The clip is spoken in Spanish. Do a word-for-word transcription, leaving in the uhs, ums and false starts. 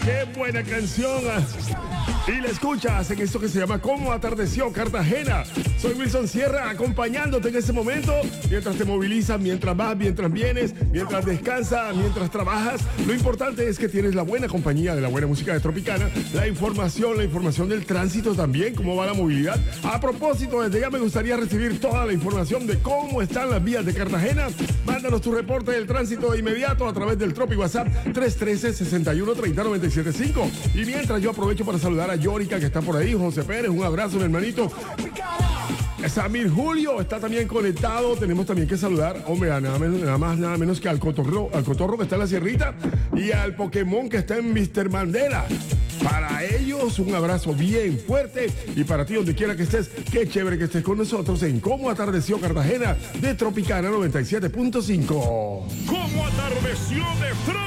Qué buena canción. Y la escuchas en esto que se llama Cómo atardeció Cartagena. Soy Wilson Sierra, acompañándote en este momento, mientras te movilizas, mientras vas, mientras vienes, mientras descansas, mientras trabajas. Lo importante es que tienes la buena compañía de la buena música de Tropicana, la información, la información del tránsito también, cómo va la movilidad. A propósito, desde ya me gustaría recibir toda la información de cómo están las vías de Cartagena. Mándanos tu reporte del tránsito de inmediato a través del Tropi WhatsApp tres uno tres, seis uno, tres cero nueve siete cinco. Y mientras yo aprovecho para saludar a Yorica, que está por ahí, José Pérez, un abrazo, mi hermanito. Samir Julio está también conectado. Tenemos también que saludar, hombre, a nada, menos, nada más, nada menos que al cotorro, al cotorro que está en la sierrita y al Pokémon que está en mister Mandela. Para ellos, un abrazo bien fuerte. Y para ti, donde quiera que estés, qué chévere que estés con nosotros en Cómo atardeció Cartagena de Tropicana noventa y siete punto cinco. ¿Cómo atardeció de Tro